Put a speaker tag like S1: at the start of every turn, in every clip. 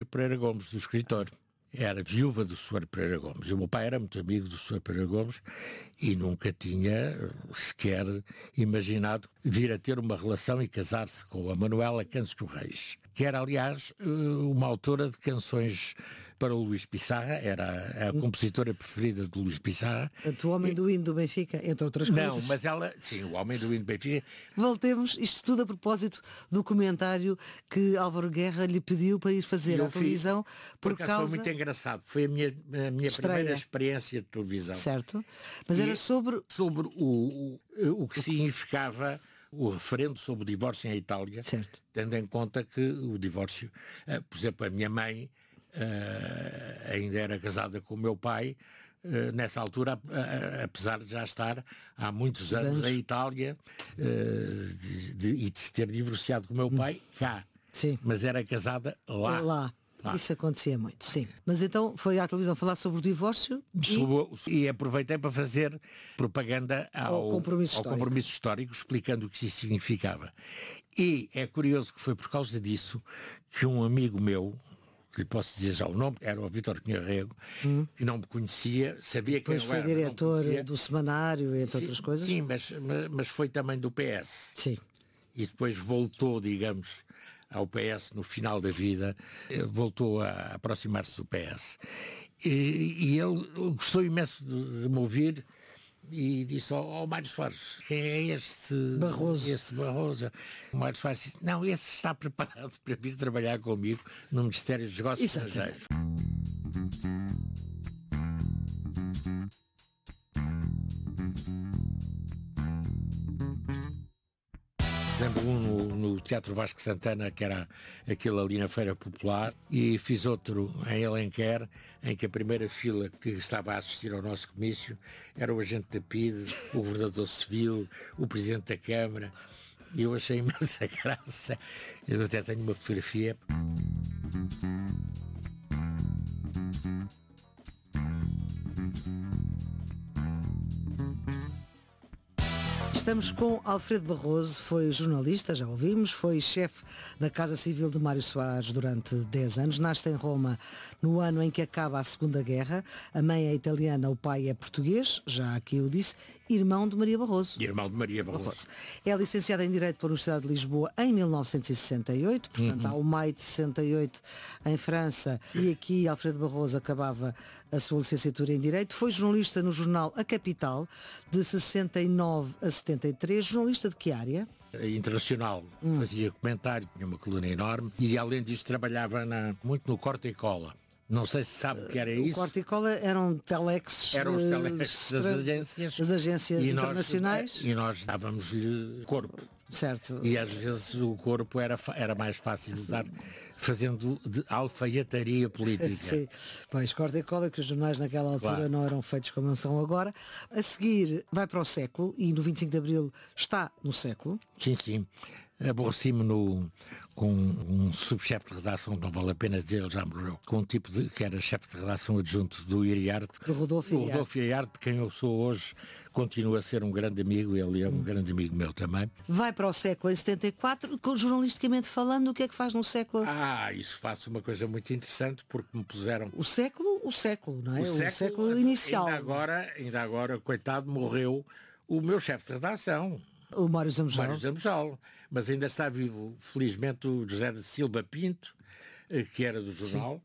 S1: Pereira Gomes, do escritor. Era viúva do Sr. Pereira Gomes. E o meu pai era muito amigo do Sr. Pereira Gomes e nunca tinha sequer imaginado vir a ter uma relação e casar-se com a Manuela Canseco Reis, que era, aliás, uma autora de canções para o Luís Pissarra, era a compositora preferida do Luís Pissarra.
S2: Portanto, o homem do hino do Benfica, entre outras coisas.
S1: Não, mas ela, sim, o homem do hino do Benfica.
S2: Voltemos, isto tudo a propósito do comentário que Álvaro Guerra lhe pediu para ir fazer à televisão por causa...
S1: Foi muito engraçado, foi a minha primeira experiência de televisão.
S2: Certo, mas era sobre
S1: o que significava o referendo sobre o divórcio em Itália,
S2: certo,
S1: tendo em conta que o divórcio, por exemplo, a minha mãe ainda era casada com o meu pai, nessa altura, apesar de já estar há muitos anos na Itália e de se ter divorciado com o meu pai cá.
S2: Sim.
S1: Mas era casada lá.
S2: Isso acontecia muito, sim. Mas então foi à televisão falar sobre o divórcio
S1: e aproveitei para fazer propaganda ao compromisso histórico, explicando o que isso significava. E é curioso que foi por causa disso que um amigo meu, que lhe posso dizer já o nome, era o Vítor Cunharrego, que não me conhecia, sabia que
S2: depois foi diretor do Semanário, entre outras coisas.
S1: Sim, mas foi também do PS.
S2: Sim.
S1: E depois voltou, digamos, ao PS no final da vida, voltou a aproximar-se do PS. E ele gostou imenso de me ouvir e disse ao Mário Soares: quem é este
S2: Barroso?
S1: O Mário Soares disse: não, esse está preparado para vir trabalhar comigo no Ministério dos Negócios Estrangeiros. Lembro no Teatro Vasco Santana, que era aquele ali na Feira Popular, e fiz outro em Alenquer, em que a primeira fila que estava a assistir ao nosso comício era o agente da PIDE, o governador civil, o presidente da Câmara, e eu achei imensa graça. Eu até tenho uma fotografia.
S2: Estamos com Alfredo Barroso, foi jornalista, já ouvimos, foi chefe da Casa Civil de Mário Soares durante 10 anos, nasce em Roma no ano em que acaba a Segunda Guerra, a mãe é italiana, o pai é português, já aqui eu disse, irmão de Maria Barroso.
S1: Irmão de Maria Barroso.
S2: É licenciado em Direito pela Universidade de Lisboa em 1968, portanto há o maio de 68 em França, e aqui Alfredo Barroso acabava a sua licenciatura em Direito, foi jornalista no jornal A Capital, de 69 a 73, jornalista de que área?
S1: Internacional, fazia comentário, tinha uma coluna enorme e além disso trabalhava muito no corta e cola. Não sei se sabe o que era isso.
S2: O corta e cola eram telexes,
S1: eram os telexes das agências
S2: internacionais.
S1: E nós dávamos-lhe corpo.
S2: Certo.
S1: E às vezes o corpo era mais fácil de dar fazendo de alfaiataria política.
S2: Sim, pois corta e cola, que os jornais naquela altura não eram feitos como são agora. A seguir vai para o século e no 25 de Abril está no século.
S1: Sim. Aborreci-me com um subchefe de redação, não vale a pena dizer, ele já morreu, com um tipo que era chefe de redação adjunto do Iriarte.
S2: Do Rodolfo Iriarte.
S1: O Rodolfo Iriarte, de quem eu sou hoje, continua a ser um grande amigo, ele é um grande amigo meu também.
S2: Vai para o século em 74, jornalisticamente falando, o que é que faz no século?
S1: Isso faço uma coisa muito interessante, porque me puseram...
S2: O século, não é? O século inicial.
S1: Ainda agora, coitado, morreu o meu chefe de redação.
S2: O Mário Zambojal.
S1: Mas ainda está vivo, felizmente, o José de Silva Pinto, que era do jornal,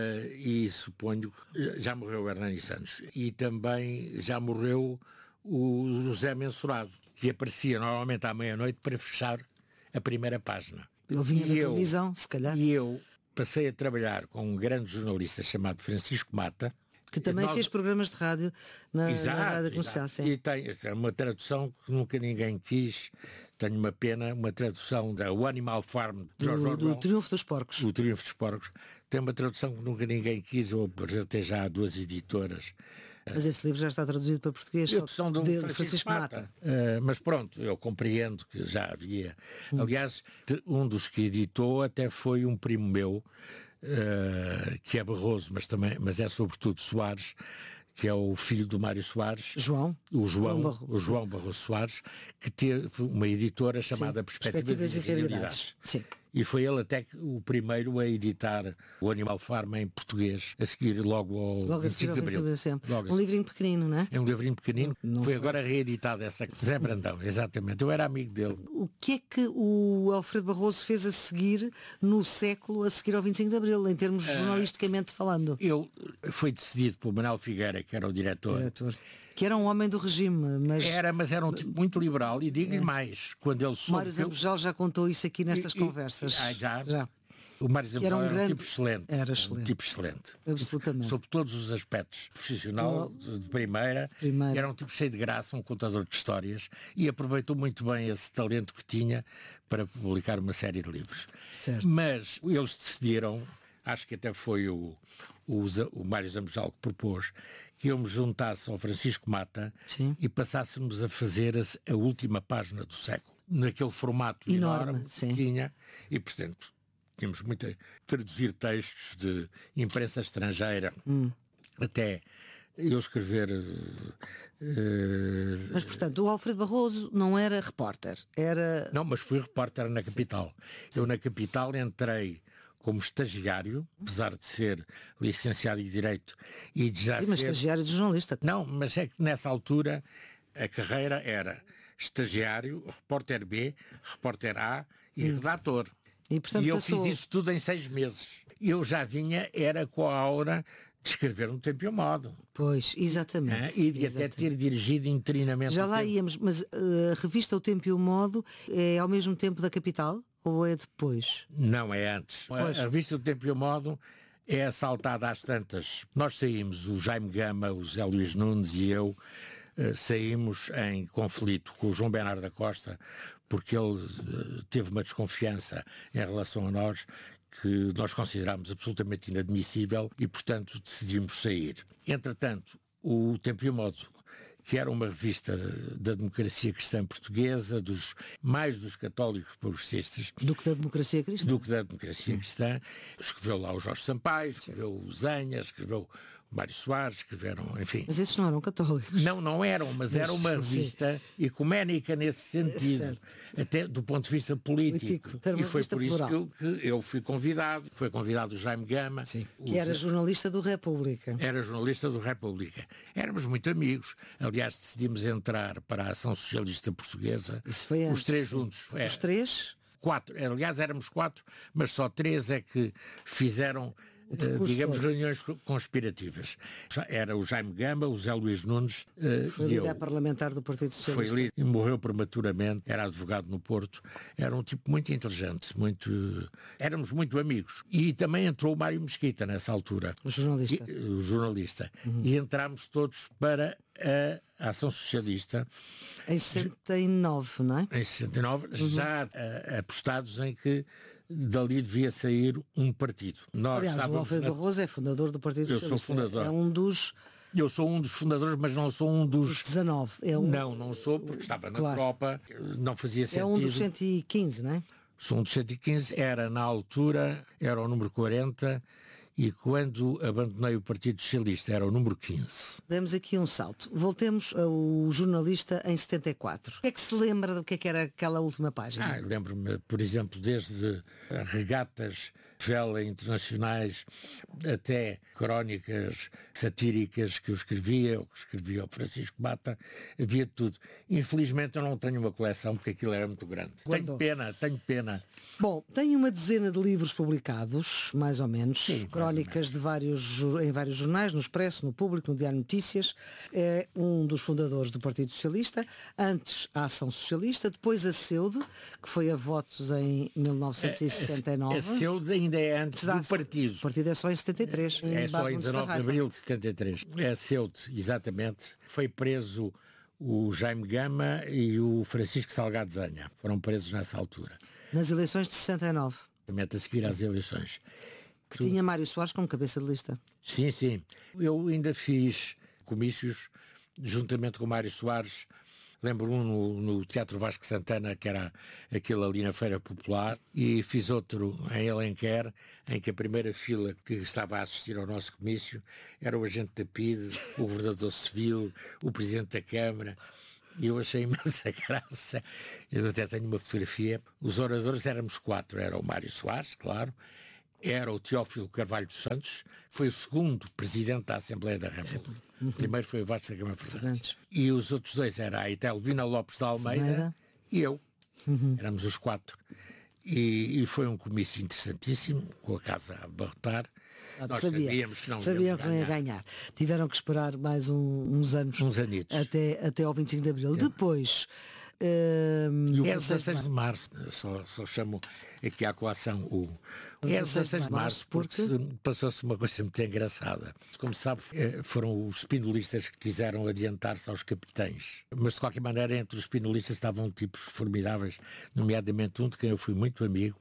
S1: e suponho que já morreu o Hernani Santos. E também já morreu o José Mensurado, que aparecia normalmente à meia-noite para fechar a primeira página.
S2: Ele vinha da televisão, se calhar.
S1: E eu passei a trabalhar com um grande jornalista chamado Francisco Mata,
S2: que também fez programas de rádio na Rádio Comercial.
S1: E tem uma tradução que nunca ninguém quis. Tenho uma pena, uma tradução da O Animal Farm de George Orwell.
S2: Do Triunfo dos Porcos.
S1: O Triunfo dos Porcos. Tem uma tradução que nunca ninguém quis. Eu apresentei já a 2 editoras.
S2: Mas esse livro já está traduzido para português.
S1: São de Francisco Mata. Mas pronto, eu compreendo que já havia. Aliás, um dos que editou até foi um primo meu, que é Barroso, mas é sobretudo Soares, que é o filho do Mário Soares. O João Barroso Soares, que teve uma editora chamada Perspectivas e Realidades.
S2: Sim.
S1: E foi ele até o primeiro a editar o Animal Farm em português, a seguir logo ao 25 de Abril.
S2: Um livrinho pequenino, não é?
S1: É um livrinho pequenino.
S2: Não
S1: foi
S2: foi.
S1: Agora reeditado essa. Zé Brandão, exatamente. Eu era amigo dele.
S2: O que é que o Alfredo Barroso fez a seguir, no século a seguir ao 25 de Abril, em termos jornalisticamente falando?
S1: Foi decidido por Manuel Figueira, que era o diretor.
S2: Que era um homem do regime, mas...
S1: Mas era um tipo muito liberal, e digo-lhe mais, quando ele soube...
S2: Mário Zambojal já contou isso aqui nestas conversas.
S1: Já. O Mário Zambojal era um tipo excelente.
S2: Era excelente.
S1: Um tipo excelente.
S2: Absolutamente.
S1: Sob todos os aspectos. Profissional, de primeira. Era um tipo cheio de graça, um contador de histórias, e aproveitou muito bem esse talento que tinha para publicar uma série de livros.
S2: Certo.
S1: Mas eles decidiram, acho que até foi o Mário Zambojal que propôs, que eu me juntasse ao Francisco Mata.
S2: Sim.
S1: E passássemos a fazer a última página do século, naquele formato enorme que tinha, e portanto tínhamos muito a traduzir textos de imprensa estrangeira, até eu escrever...
S2: Mas, portanto, o Alfredo Barroso não era repórter, era...
S1: Não, mas fui repórter na Capital. Eu na Capital entrei como estagiário, apesar de ser licenciado em Direito e de já
S2: mas estagiário de jornalista.
S1: Não, mas é que nessa altura a carreira era estagiário, repórter B, repórter A e redator.
S2: E, portanto,
S1: eu fiz isso tudo em 6 meses. Eu já vinha, era com a aura de escrever no Tempo e o Modo.
S2: Pois, exatamente.
S1: E de até ter dirigido interinamente.
S2: Já lá íamos, mas a revista O Tempo e o Modo é ao mesmo tempo da Capital ou é depois?
S1: Não, é antes. A revista do Tempo e o Modo é assaltada às tantas. Nós saímos, o Jaime Gama, o Zé Luís Nunes e eu, saímos em conflito com o João Bernardo da Costa, porque ele teve uma desconfiança em relação a nós que nós considerámos absolutamente inadmissível e, portanto, decidimos sair. Entretanto, o Tempo e o Modo, que era uma revista da democracia cristã portuguesa, mais dos católicos progressistas.
S2: Do que da democracia cristã?
S1: Do que da democracia cristã. Escreveu lá o Jorge Sampaio, escreveu o Zenha, escreveu o Mário Soares, escreveram, enfim.
S2: Mas esses não eram católicos.
S1: Não eram, mas era uma revista ecuménica nesse sentido, até do ponto de vista político. E foi por isso que eu fui convidado. Foi convidado o Jaime Gama.
S2: Que era jornalista do República.
S1: Era jornalista do República. Éramos muito amigos. Aliás, decidimos entrar para a Ação Socialista Portuguesa.
S2: Isso foi antes.
S1: Os 3 juntos.
S2: Os 3?
S1: 4. Aliás, éramos 4, mas só 3 é que fizeram... digamos, reuniões conspirativas. Era o Jaime Gama, o Zé Luís Nunes
S2: foi líder parlamentar do Partido Socialista.
S1: Foi líder e morreu prematuramente, era advogado no Porto, era um tipo muito inteligente, éramos muito amigos. E também entrou o Mário Mesquita nessa altura.
S2: O jornalista.
S1: E entramos todos para a Ação Socialista.
S2: Em 69, não é?
S1: Em 69, já apostados em que dali devia sair um partido.
S2: Aliás, o Alfredo Barroso é fundador do Partido Socialista.
S1: Eu sou fundador.
S2: Eu
S1: sou um dos fundadores, mas não sou um dos...
S2: Os 19.
S1: Não sou, porque estava na tropa, não fazia sentido.
S2: É um dos 115, não é?
S1: Sou um dos 115, na altura, era o número 40, e quando abandonei o Partido Socialista era o número 15.
S2: Demos aqui um salto. Voltemos ao jornalista em 74. O que é que se lembra do que é que era aquela última página?
S1: Lembro-me, por exemplo, desde regatas de vela internacionais até crónicas satíricas que eu escrevia, ou que escrevia o Francisco Mata, havia tudo. Infelizmente eu não tenho uma coleção porque aquilo era muito grande. Tenho pena.
S2: Bom, tem uma dezena de livros publicados, mais ou menos. Sim, crónicas em vários jornais, no Expresso, no Público, no Diário Notícias. É um dos fundadores do Partido Socialista, antes a Ação Socialista, depois a CEUD, que foi a votos em 1969.
S1: A CEUD ainda é antes do partido.
S2: O partido é só em 73.
S1: É só em 19 de abril de 73. A CEUD, exatamente. Foi preso o Jaime Gama e o Francisco Salgado Zenha. Foram presos nessa altura.
S2: Nas eleições de 69.
S1: A seguir às eleições.
S2: Que tinha Mário Soares como cabeça de lista.
S1: Sim. Eu ainda fiz comícios juntamente com Mário Soares. Lembro no Teatro Vasco Santana, que era aquele ali na Feira Popular, e fiz outro em Alenquer, em que a primeira fila que estava a assistir ao nosso comício era o agente da PIDE, o governador civil, o presidente da Câmara. eu achei imensa graça. Eu até tenho uma fotografia. Os oradores éramos 4. Era o Mário Soares, claro. Era o Teófilo Carvalho dos Santos. Foi o segundo presidente da Assembleia da República. O primeiro foi o Vasco da Gama Fernandes. E os outros 2 eram a Itelvina Lopes de Almeida e eu. Éramos os 4. E foi um comício interessantíssimo, com a casa a abarrotar. Nós sabíamos que não
S2: ia ganhar. Tiveram que esperar mais uns anos.
S1: Uns anitos.
S2: Até ao 25 de Abril. Depois...
S1: e o 16 de Março, só chamo aqui à colação o 16 de Março, porque passou-se uma coisa muito engraçada. Como sabe, foram os espinolistas que quiseram adiantar-se aos capitães. Mas, de qualquer maneira, entre os espinolistas estavam tipos formidáveis, nomeadamente um de quem eu fui muito amigo,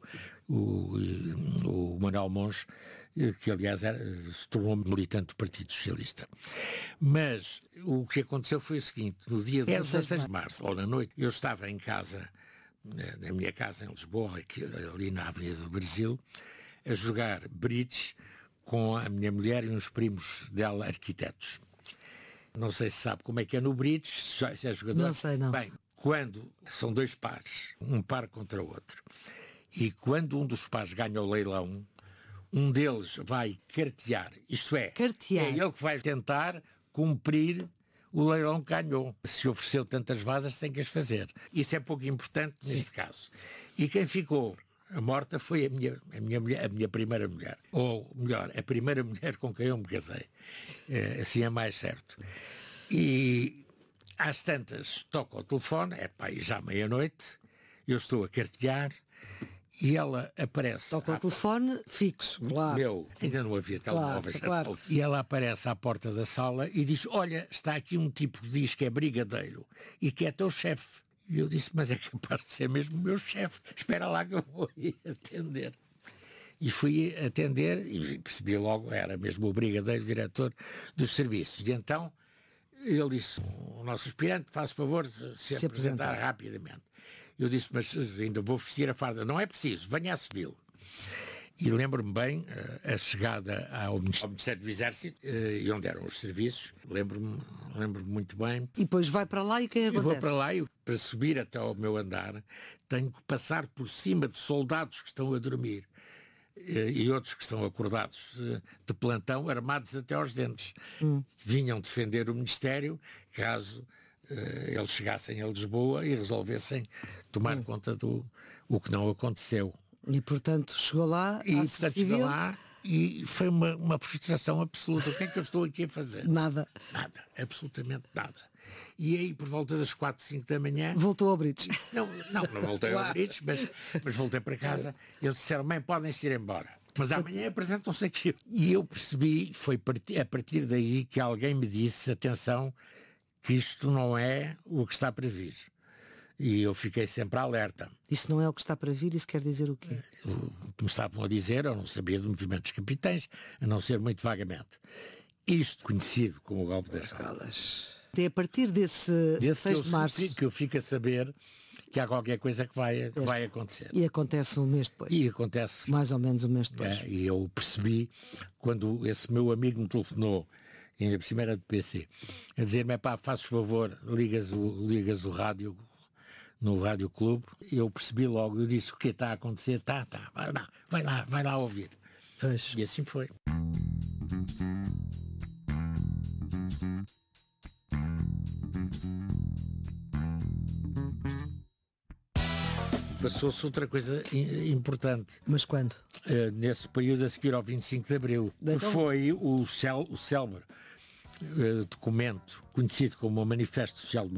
S1: o Manuel Monge, que aliás se tornou militante do Partido Socialista. Mas o que aconteceu foi o seguinte: no dia 16 de Março, ou na noite, eu estava em casa, na minha casa em Lisboa, ali na Avenida do Brasil, a jogar bridge com a minha mulher e uns primos dela, arquitetos. Não sei se sabe como é que é no bridge, se é jogador.
S2: Não sei, não.
S1: Bem, quando são 2 pares, um par contra o outro, e quando um dos pares ganha o leilão, um deles vai cartear, isto é ele que vai tentar cumprir o leilão que ganhou. Se ofereceu tantas vasas, tem que as fazer. Isso é pouco importante neste caso. E quem ficou a morta foi a minha primeira mulher. Ou melhor, a primeira mulher com quem eu me casei. Assim é mais certo. E às tantas toca o telefone, já meia-noite, eu estou a cartear, e ela aparece...
S2: Toca o telefone fixo, claro.
S1: Ainda não havia telemóveis.
S2: Claro.
S1: E ela aparece à porta da sala e diz: olha, está aqui um tipo que diz que é brigadeiro e que é teu chefe. E eu disse: mas é capaz de ser mesmo o meu chefe. Espera lá que eu vou ir atender. E fui atender e percebi logo, era mesmo o brigadeiro, diretor dos serviços. E então ele disse: o nosso aspirante, faz favor de se apresentar rapidamente. Eu disse: mas ainda vou vestir a farda. Não é preciso, venha a civil. E lembro-me bem a chegada ao Ministério do Exército, e onde eram os serviços, lembro-me muito bem.
S2: E depois vai para lá e o que acontece?
S1: Eu vou para lá e para subir até ao meu andar tenho que passar por cima de soldados que estão a dormir e outros que estão acordados de plantão, armados até aos dentes. Vinham defender o Ministério caso eles chegassem a Lisboa e resolvessem tomar conta o que não aconteceu.
S2: E portanto chegou lá
S1: e foi uma frustração absoluta. O que é que eu estou aqui a fazer?
S2: Nada,
S1: absolutamente nada. E aí, por volta das 4, 5 da manhã...
S2: Voltou ao bridge.
S1: Não voltei ao bridge, mas voltei para casa. Eles disseram: mãe, podem-se ir embora, mas amanhã apresentam-se aqui. E eu percebi, foi a partir daí que alguém me disse: atenção, que isto não é o que está para vir. E eu fiquei sempre alerta.
S2: Isso não é o que está para vir, isso quer dizer o quê?
S1: O que me estavam a dizer, eu não sabia do movimento dos capitães, a não ser muito vagamente. Isto conhecido como o golpe das escalas.
S2: É a partir desse 6 de março
S1: que eu fico a saber que há qualquer coisa que vai acontecer.
S2: E acontece um mês depois.
S1: E acontece.
S2: Mais ou menos um mês depois.
S1: E eu percebi, quando esse meu amigo me telefonou, ainda por cima era do PC, a dizer-me: pá, fazes favor, ligas o rádio no Rádio Clube. Eu percebi logo, eu disse: o que está a acontecer? Tá, vai lá ouvir.
S2: Pois.
S1: E assim foi. Passou-se outra coisa importante.
S2: Mas quando?
S1: Nesse período a seguir ao 25 de Abril. Então... Foi o célebre documento conhecido como o Manifesto Social